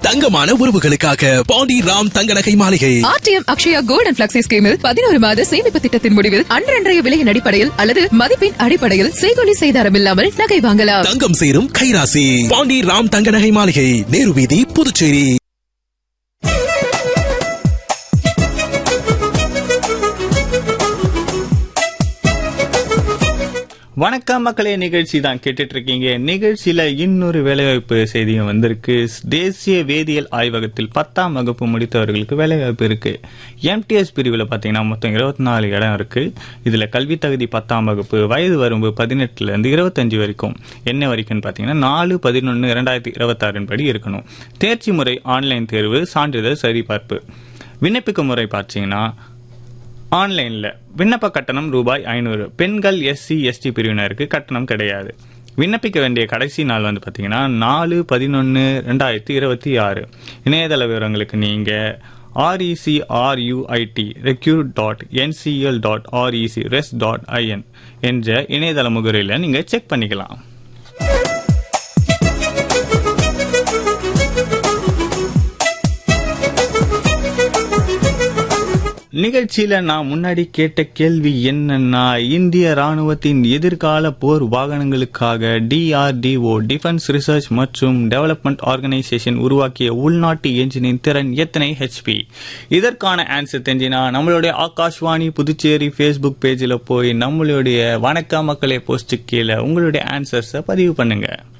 தங்கமான உறவுகளுக்காக பாண்டி ராம் தங்க நகை மாளிகை. RTM Akshaya gold and flexi ஸ்கீமில் 11 மாத சேமிப்பு திட்டத்தின் முடிவில் அன்றைய விலையின் அடிப்படையில் அல்லது மதிப்பின் அடிப்படையில் செய்கூலி செய்தாரம் இல்லாமல் நகை வாங்கலாம். தங்கம் சேரும் கைராசி. பாண்டி ராம் தங்க நகை மாளிகை, நேரு வீதி, புதுச்சேரி. வணக்கம் மக்களே, நிகழ்ச்சி தான் கேட்டுட்டு இருக்கீங்க. நிகழ்ச்சியில இன்னொரு வேலைவாய்ப்பு செய்தியும் வந்திருக்கு. தேசிய வேதியியல் ஆய்வகத்தில் 10ஆம் வகுப்பு முடித்தவர்களுக்கு வேலைவாய்ப்பு இருக்கு. எம்டிஎஸ் பிரிவில் பார்த்தீங்கன்னா மொத்தம் 24 இடம் இருக்கு. இதுல கல்வி தகுதி 10ஆம் வகுப்பு, வயது வரம்பு 18 இருந்து 25 வரைக்கும். என்ன வரைக்கும் பார்த்தீங்கன்னா 4/11/2026 படி இருக்கணும். தேர்ச்சி முறை ஆன்லைன் தேர்வு, சான்றிதழ் சரிபார்ப்பு. விண்ணப்பிக்கும் முறை பார்த்தீங்கன்னா ஆன்லைன்ல விண்ணப்ப கட்டணம் ₹500. பெண்கள், SC ST பிரிவினருக்கு கட்டணம் கிடையாது. விண்ணப்பிக்க வேண்டிய கடைசி நாள் வந்து பார்த்தீங்கன்னா 4/11/2026. இணையதள விவரங்களுக்கு நீங்க recruit.ncl.rec.res.in என்ற இணையதள முகவரியில் நீங்க செக் பண்ணிக்கலாம். நிகழ்ச்சியில நான் முன்னாடி கேட்ட கேள்வி என்னன்னா, இந்திய ராணுவத்தின் எதிர்கால போர் வாகனங்களுக்காக DRDO டிஃபென்ஸ் ரிசர்ச் மற்றும் டெவலப்மெண்ட் ஆர்கனைசேஷன் உருவாக்கிய உள்நாட்டு என்ஜினின் திறன் எத்தனை HP? இதற்கான ஆன்சர் தெரிஞ்சினா நம்மளுடைய ஆகாஷ்வாணி புதுச்சேரி ஃபேஸ்புக் பேஜில் போய் நம்மளுடைய வணக்கம் மக்களே போஸ்ட் கீழே உங்களுடைய ஆன்சர்ஸை பதிவு பண்ணுங்க.